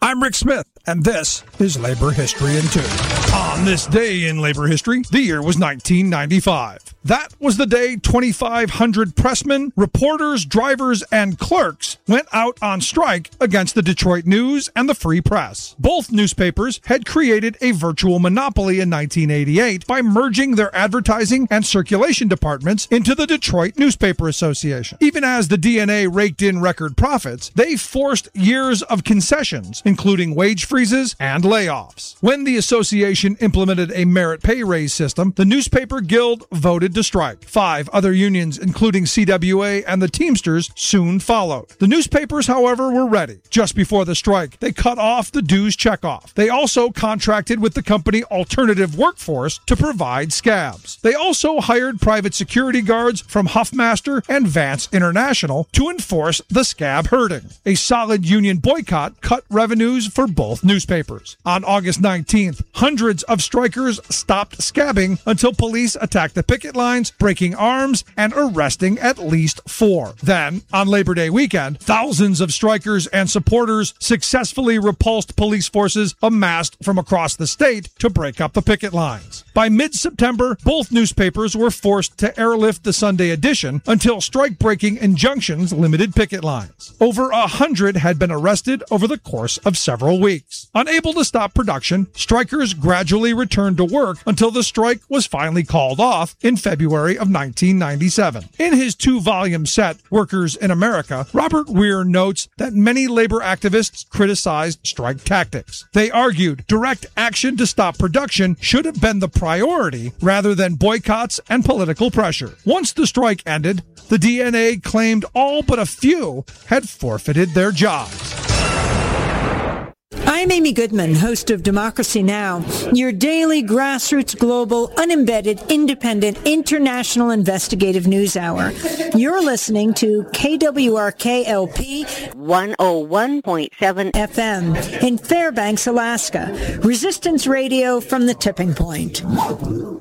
I'm Rick Smith, and this is Labor History in 2. On this day in labor history, the year was 1995. That was the day 2,500 pressmen, reporters, drivers, and clerks went out on strike against the Detroit News and the Free Press. Both newspapers had created a virtual monopoly in 1988 by merging their advertising and circulation departments into the Detroit Newspaper Association. Even as the DNA raked in record profits, they forced years of concessions, including wage freezes and layoffs. When the association implemented a merit pay raise system, the newspaper guild voted to strike. 5 other unions, including CWA and the Teamsters, soon followed. The newspapers, however, were ready. Just before the strike, they cut off the dues checkoff. They also contracted with the company Alternative Workforce to provide scabs. They also hired private security guards from Huffmaster and Vance International to enforce the scab herding. A solid union boycott cut revenues for both newspapers. On August 19th, hundreds of strikers stopped scabbing until police attacked the picket lines, breaking arms and arresting at least 4. Then, on Labor Day weekend, thousands of strikers and supporters successfully repulsed police forces amassed from across the state to break up the picket lines. By mid-September, both newspapers were forced to airlift the Sunday edition until strike-breaking injunctions limited picket lines. Over 100 had been arrested over the course of several weeks. Unable to stop production, strikers gradually returned to work until the strike was finally called off in February of 1997. In his 2-volume set, Workers in America, Robert Weir notes that many labor activists criticized strike tactics. They argued direct action to stop production should have been the priority rather than boycotts and political pressure. Once the strike ended, the DNA claimed all but a few had forfeited their jobs. I'm Amy Goodman, host of Democracy Now!, your daily grassroots, global, unembedded, independent, international investigative news hour. You're listening to KWRK-LP 101.7 FM in Fairbanks, Alaska. Resistance Radio from the tipping point.